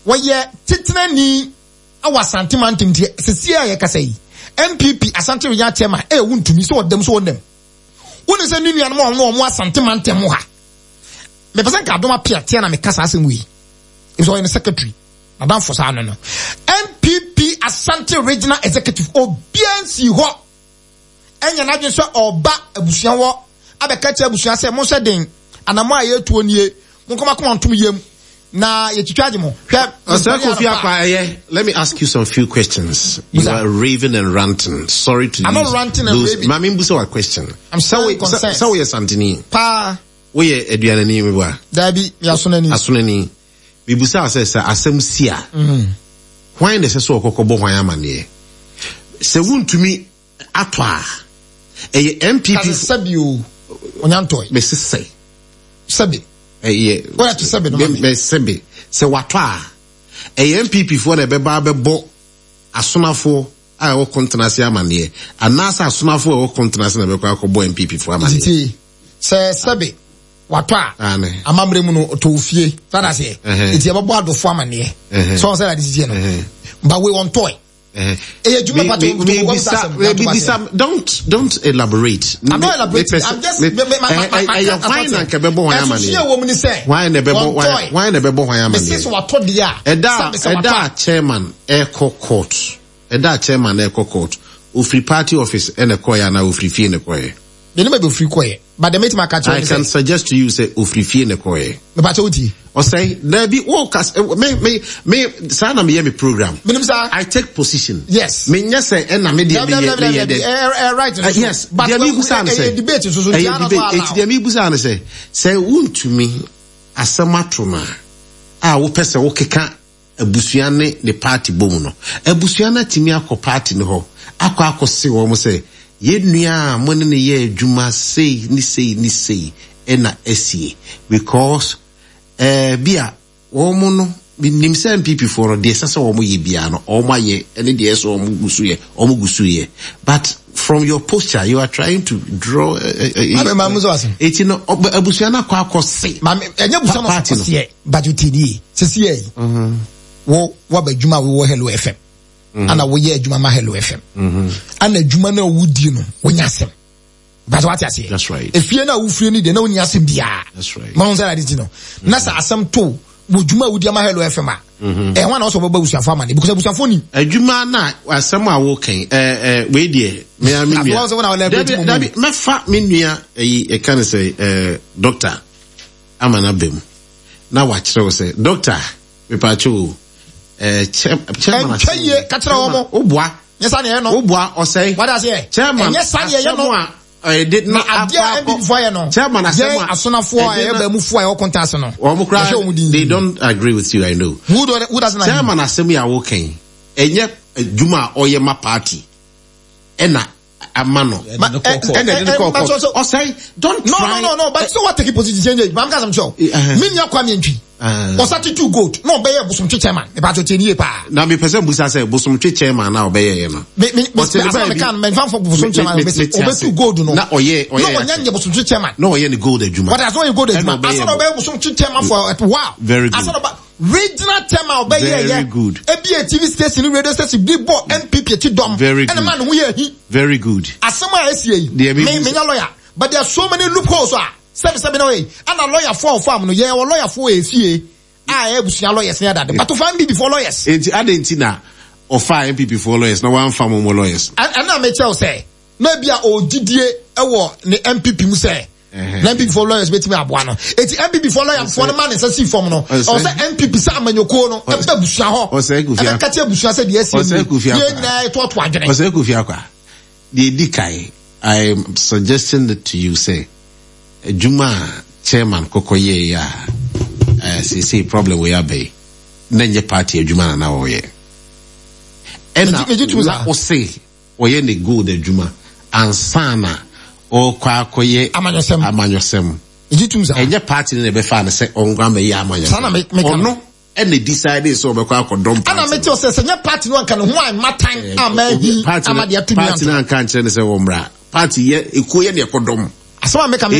wɔyɛ titrani awa santimantim tie sesia yɛ kasa yi MPP Asante Regional Chairman wuntumi so wɔdam so wɔnam wonu sɛ ne nuanom ɔmo asantimantem ho ha me pese ka doma pia tia na me kasa asem wi so in secretary madam for sa no MPP Asante Regional Executive obiansi ho enya na dwen so oba abusua wo abeka tia abusua sɛ mo hwɛ den anamo aye tuo nie mo koma ntom yam na ye twitwaje mo let me ask you some few questions. You are raving and ranting. Sorry to I'm not ranting and raving. Mami mbuso a question. I'm sorry concerned. So we santini pa we aduanani me ba dabi me asonani me busa say asem sia why dey say so okokobo hwan amane se wuntumi ato a MPP sabio onyantoy me say sabi what to say me say se wato a MPP for na beba bebo asonafo a wo kontenase amane anasa asonafo a wo kontenase na beko akobo MPP for amane se sabi wato a amamre mu no to fie tada se eti ababo adofo amane so say that is no but we want toy don't elaborate. I'm not elaborating. I'm just chairman court ofri party office and a koya na ofri fie ne koye. They never be free koye, but they make my catch. I can suggest to you say ofri fie ne koye. Or say there be me sana me me program. I take position. Yes. Me nyɛ sɛ ɛna me de right. Yes. But there me busa ne say debate so so debate. There me busa ne say wuntumi asamatoma a wo pese wo keka abusua ne party bom no. Abusua na timi akɔ party ne ho. Akɔ wo mo say ye nua mo ne ye adwuma sei ni ɛna esie because bia womo no nim say MPP for de sese womo ye bia no omo aye ene de so omo gusu ye but from your posture you are trying to draw eti no abusua na kwa akose enya busa no se but you td sese yi wo badwuma wo Hello FM ana wo ye adwuma ma Hello FM ana adwuma na wudi no wonya asem. That's what I say. That's right. If you na ufri ni de na onya asem bia. That's right. Man say that no. Na sa asem to wodwuma wudi ama Hello FM a. Wan also baba busuafo amane because busuafo ni. Adwuma na asem a wo kan we de me Dabi me fa me nua e kan say doctor amana bem. Na wa kire wo say doctor me pa cho chairman Obua. Yes, I know. Obua or say what I say. Chairman, yes, I know. I did not Chairman, I said, they don't agree with you, I know. Who doesn't agree? Chairman, I said, we are okay. And yet, Juma or Yema party. Ena. Amano. Or say, don't try. No, but so what take position change? I'm sure. Minya kwami or 32 goat. No, be busum chairman. About to tell you pa. Now me person busa say busum chairman now be no. Me can men fan for busum chairman. Obe 2 gold no. Na oye. No nyanya busum chairman. No oye ni gold ejuma. But that's why you go there. Asa no be busum chairman for wow. Very good. Asa no regional chairman obey very good. Ebia TV station radio station big boy MPP ti dom. Very good. And man who here very good. Asama SCA. Me lawyer. But there are so many loopholes. Seven away. And a lawyer for farm no yeah, lawyer for SCA. I have lawyers near that. But to find me before lawyers. It's Adentina or 5 MPP for lawyers. No one farm more lawyers. And I may tell say no be a DDA or the MPP mu say. MPP for lawyers bet me abuano. It's MPP for lawyers for the man is a see form no. Or say MPP sa man yoko no. E busha ho. O say Kufia. And katia busha say the SCA. O say Kufia. Ye na to adwene. O say Kufia kwa. The dikai I am suggesting that to you say Juma chairman kokoye ya say problem we abe nenye party Juma na oye ena o say oye ne go de Juma ansana o kwa koye amanyosem enye party ne be fa na say ongwa me ya amanyosem ono ene decide so be kwa akodom ana me tell say enye party no anka no ho an matan amahi amade atumi party na anka nche ne say wo mra party ye ekuye ne akodom asema make